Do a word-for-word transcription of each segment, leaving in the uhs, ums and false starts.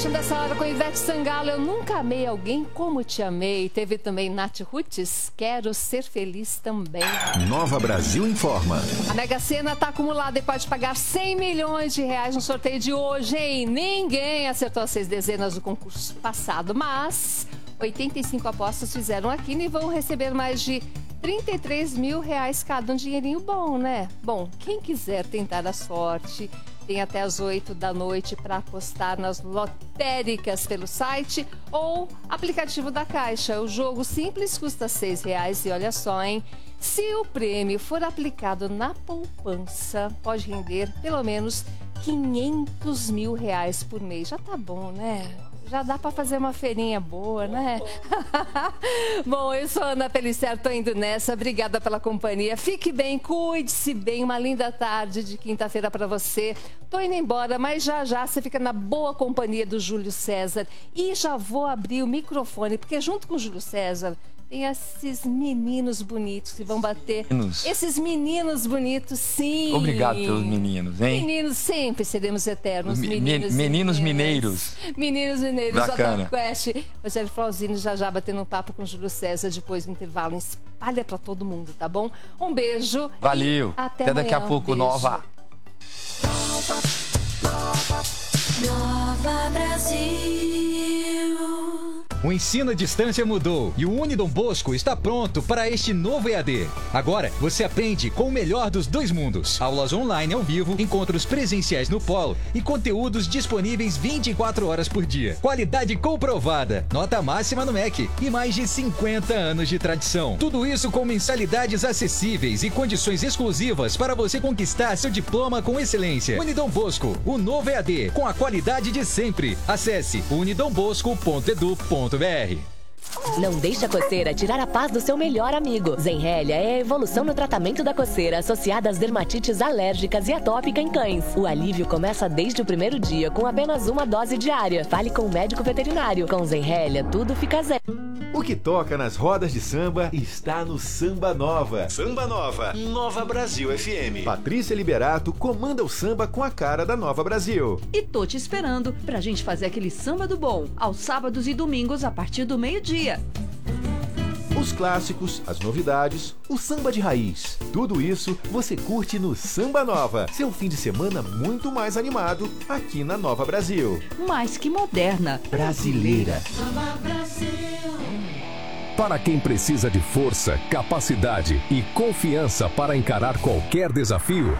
fechando essa hora com Ivete Sangalo, Eu Nunca Amei Alguém Como Te Amei. Teve também Nath Roots, Quero Ser Feliz Também. Nova Brasil informa. A Mega Sena está acumulada e pode pagar cem milhões de reais no sorteio de hoje, hein? Ninguém acertou as seis dezenas do concurso passado, mas oitenta e cinco apostas fizeram aqui e vão receber mais de trinta e três mil reais cada, um dinheirinho bom, né? Bom, quem quiser tentar a sorte, tem até as oito da noite para apostar nas lotéricas pelo site ou aplicativo da Caixa. O jogo simples custa seis reais e olha só, hein? Se o prêmio for aplicado na poupança, pode render pelo menos quinhentos mil reais por mês. Já tá bom, né? Já dá para fazer uma feirinha boa, né? Bom, eu sou a Ana Pellicer, tô indo nessa. Obrigada pela companhia. Fique bem, cuide-se bem. Uma linda tarde de quinta-feira para você. Tô indo embora, mas já já você fica na boa companhia do Júlio César. E já vou abrir o microfone, porque junto com o Júlio César tem esses meninos bonitos que vão bater. Meninos. Esses meninos bonitos, sim. Obrigado pelos meninos, hein? Meninos, sempre seremos eternos. Me, meninos, meninos mineiros. Meninos mineiros. Bacana. Quest. Rogério Flauzino já já batendo um papo com o Júlio César depois do intervalo. Espalha pra todo mundo, tá bom? Um beijo. Valeu. Até, até amanhã. Daqui a pouco, um Nova. Nova Brasil. O ensino à distância mudou e o Unidom Bosco está pronto para este novo E A D. Agora você aprende com o melhor dos dois mundos. Aulas online ao vivo, encontros presenciais no polo e conteúdos disponíveis vinte e quatro horas por dia. Qualidade comprovada, nota máxima no M E C e mais de cinquenta anos de tradição. Tudo isso com mensalidades acessíveis e condições exclusivas para você conquistar seu diploma com excelência. Unidom Bosco, o novo E A D, com a qualidade de sempre. Acesse unidombosco ponto edu ponto br. Não deixe a coceira tirar a paz do seu melhor amigo. Zenrelia é a evolução no tratamento da coceira associada às dermatites alérgicas e atópica em cães. O alívio começa desde o primeiro dia com apenas uma dose diária. Fale com o médico veterinário. Com Zenrelia, tudo fica zero. O que toca nas rodas de samba está no Samba Nova. Samba Nova, Nova Brasil F M. Patrícia Liberato comanda o samba com a cara da Nova Brasil. E tô te esperando pra gente fazer aquele samba do bom, aos sábados e domingos a partir do meio-dia. Os clássicos, as novidades, o samba de raiz. Tudo isso você curte no Samba Nova. Seu fim de semana muito mais animado aqui na Nova Brasil. Mais que moderna. Brasileira. Nova Brasil. Para quem precisa de força, capacidade e confiança para encarar qualquer desafio,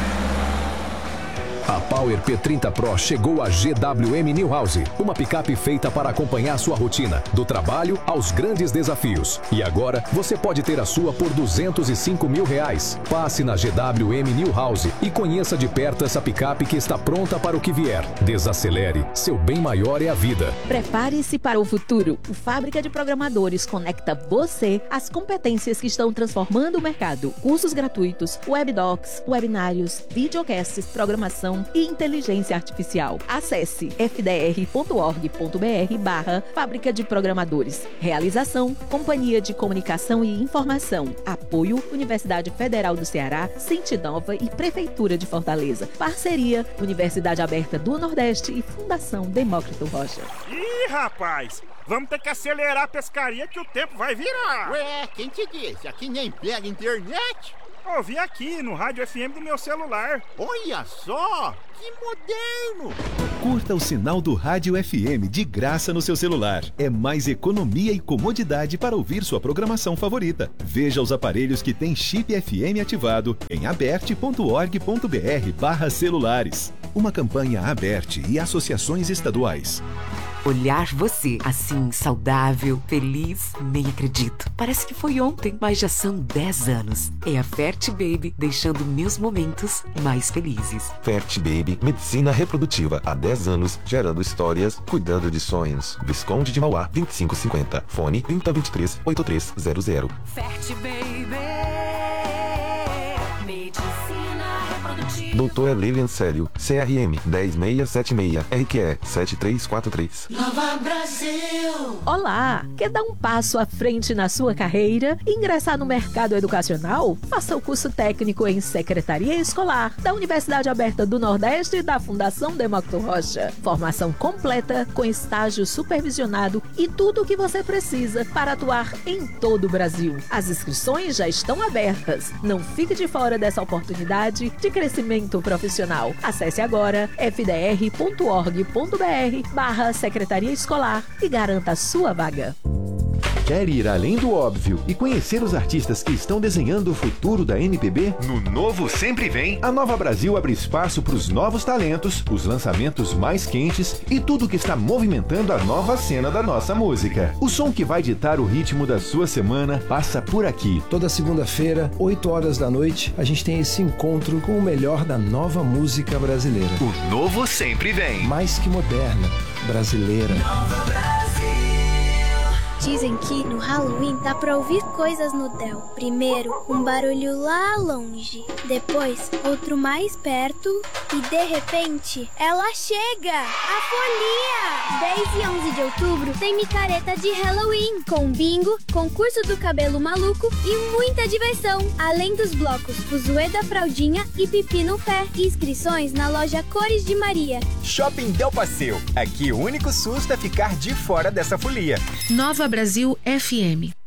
a Power P trinta Pro chegou a G W M New House, uma picape feita para acompanhar sua rotina, do trabalho aos grandes desafios. E agora você pode ter a sua por duzentos e cinco mil reais. Passe na G W M New House e conheça de perto essa picape que está pronta para o que vier. Desacelere, seu bem maior é a vida. Prepare-se para o futuro. O Fábrica de Programadores conecta você às competências que estão transformando o mercado. Cursos gratuitos, webdocs, webinários, videocasts, programação e inteligência artificial. Acesse f d r ponto org ponto b r barra Fábrica de Programadores. Realização, Companhia de Comunicação e Informação. Apoio, Universidade Federal do Ceará, Sentinova e Prefeitura de Fortaleza. Parceria, Universidade Aberta do Nordeste e Fundação Demócrito Rocha. Ih, rapaz! Vamos ter que acelerar a pescaria que o tempo vai virar! Ué, quem te disse? Aqui nem pega internet? Ouvi aqui no rádio F M do meu celular. Olha só, que moderno! Curta o sinal do Rádio F M de graça no seu celular. É mais economia e comodidade para ouvir sua programação favorita. Veja os aparelhos que têm chip F M ativado em aberte ponto org ponto b r barra celulares. Uma campanha Aberte e associações estaduais. Olhar você, assim, saudável, feliz, nem acredito. Parece que foi ontem, mas já são dez anos. É a Fert Baby, deixando meus momentos mais felizes. Fert Baby, medicina reprodutiva há dez anos, gerando histórias, cuidando de sonhos. Visconde de Mauá, vinte e cinco cinquenta. Fone trinta, vinte e três, oitenta e três zero zero. Fert Baby, medicina reprodutiva. doutor Lilian Célio, C R M dez mil seiscentos e setenta e seis, R Q E sete três quatro três. Nova Brasil. Olá! Quer dar um passo à frente na sua carreira e ingressar no mercado educacional? Faça o curso técnico em Secretaria Escolar da Universidade Aberta do Nordeste e da Fundação Demócrito Rocha. Formação completa com estágio supervisionado e tudo o que você precisa para atuar em todo o Brasil. As inscrições já estão abertas. Não fique de fora dessa oportunidade de crescimento profissional. Acesse agora f d r ponto org ponto b r barra Secretaria Escolar e garanta a sua vaga. Quer ir além do óbvio e conhecer os artistas que estão desenhando o futuro da M P B? No Novo Sempre Vem, a Nova Brasil abre espaço para os novos talentos, os lançamentos mais quentes e tudo que está movimentando a nova cena da nossa música. O som que vai ditar o ritmo da sua semana passa por aqui. Toda segunda-feira, oito horas da noite, a gente tem esse encontro com o melhor da nova música brasileira. O Novo Sempre Vem. Mais que moderna, brasileira. Nova Brasil. Dizem que no Halloween dá pra ouvir coisas no Del. Primeiro, um barulho lá longe. Depois, outro mais perto. E de repente, ela chega! A folia! dez e onze de outubro tem micareta de Halloween. Com bingo, concurso do cabelo maluco e muita diversão. Além dos blocos Fuzuê da Fraldinha e Pipi no Pé. Inscrições na loja Cores de Maria. Shopping Del Passeio. Aqui o único susto é ficar de fora dessa folia. Nova Brasil F M.